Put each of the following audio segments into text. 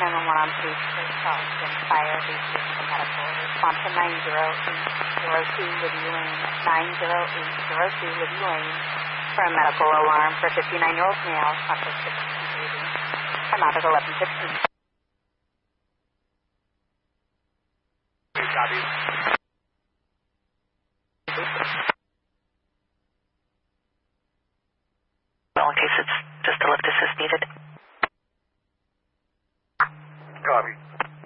911 on police for Charleston Fire, the medical. Response to 90802 Libby Lane, 90802 Libby Lane for a medical alarm for a 59-year-old male, conscious difficulty breathing. Time out at 11:15. Copy. Well, in case it's just a lift assist needed. Copy.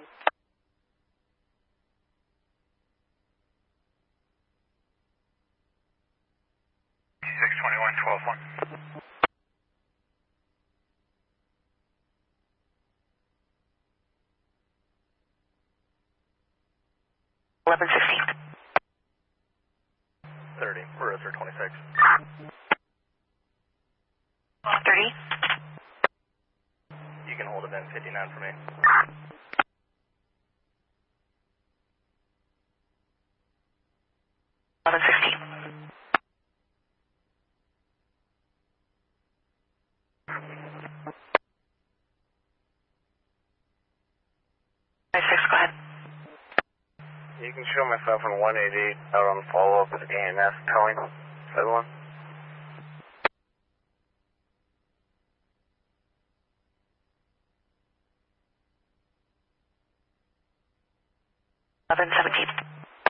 621-12-1. 11:16. 30. We're 26. 30. You can hold event 59 for me. 11:16. 26, go ahead. You can show myself in 188 out on follow-up with ANS towing. Other one. 11:17.